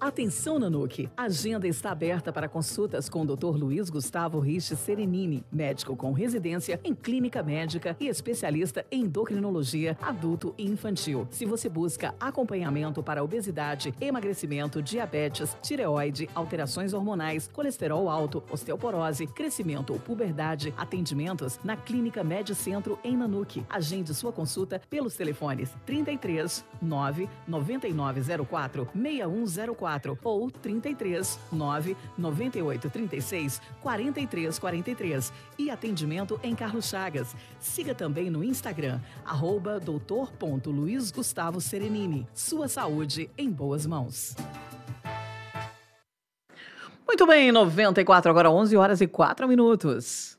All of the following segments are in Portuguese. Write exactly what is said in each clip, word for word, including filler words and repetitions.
Atenção, Nanuque! A agenda está aberta para consultas com o doutor Luiz Gustavo Rich Serenini, médico com residência em clínica médica e especialista em endocrinologia adulto e infantil. Se você busca acompanhamento para obesidade, emagrecimento, diabetes, tireoide, alterações hormonais, colesterol alto, osteoporose, crescimento ou puberdade, atendimentos na Clínica Medicentro em Nanuque. Agende sua consulta pelos telefones trinta e três, nove, noventa e nove zero quatro, seis um zero quatro ou trinta e três, nove, noventa e oito trinta e seis, quarenta e três quarenta e três e atendimento em Carlos Chagas. Siga também no Instagram, arroba doutor ponto Luiz Gustavo Serenini. Sua saúde em boas mãos. Muito bem, noventa e quatro, agora onze horas e quatro minutos.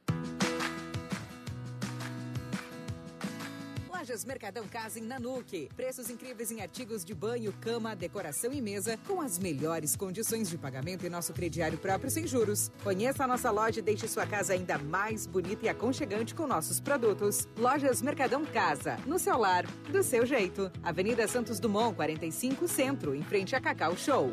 Lojas Mercadão Casa em Nanuque. Preços incríveis em artigos de banho, cama, decoração e mesa, com as melhores condições de pagamento em nosso crediário próprio sem juros. Conheça a nossa loja e deixe sua casa ainda mais bonita e aconchegante com nossos produtos. Lojas Mercadão Casa, no seu lar, do seu jeito. Avenida Santos Dumont, quarenta e cinco, Centro, em frente a Cacau Show.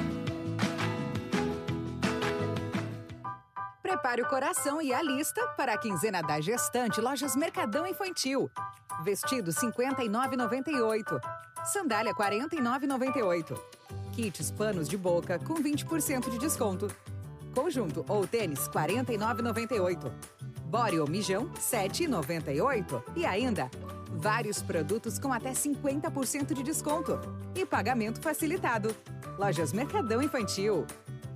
Prepare o coração e a lista para a quinzena da gestante Lojas Mercadão Infantil. Vestido cinquenta e nove reais e noventa e oito centavos. Sandália quarenta e nove reais e noventa e oito centavos. Kits panos de boca com vinte por cento de desconto. Conjunto ou tênis quarenta e nove reais e noventa e oito centavos. Body ou mijão sete reais e noventa e oito centavos. E ainda, vários produtos com até cinquenta por cento de desconto. E pagamento facilitado. Lojas Mercadão Infantil.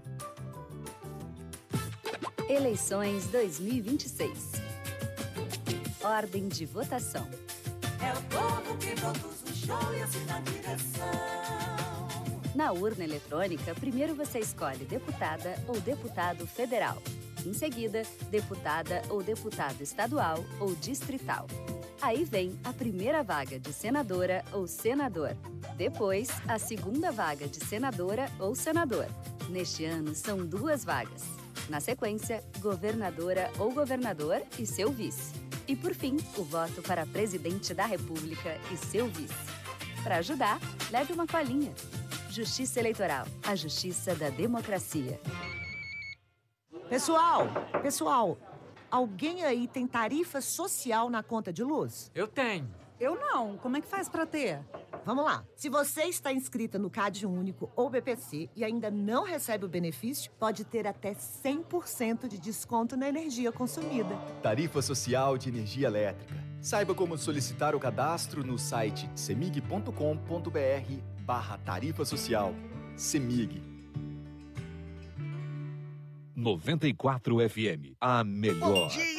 Eleições dois mil e vinte e seis. Ordem de votação. É o povo que produz o show e assina a direção. Na urna eletrônica, primeiro você escolhe deputada ou deputado federal. Em seguida, deputada ou deputado estadual ou distrital. Aí vem a primeira vaga de senadora ou senador. Depois, a segunda vaga de senadora ou senador. Neste ano, são duas vagas. Na sequência, governadora ou governador e seu vice. E por fim, o voto para presidente da República e seu vice. Para ajudar, leve uma colinha. Justiça Eleitoral, a justiça da democracia. Pessoal, pessoal, alguém aí tem tarifa social na conta de luz? Eu tenho. Eu não. Como é que faz para ter? Vamos lá. Se você está inscrita no Cade Único ou B P C e ainda não recebe o benefício, pode ter até cem por cento de desconto na energia consumida. Tarifa Social de Energia Elétrica. Saiba como solicitar o cadastro no site semig ponto com ponto br barra tarifa social. Semig. noventa e quatro F M, a melhor. Bom dia!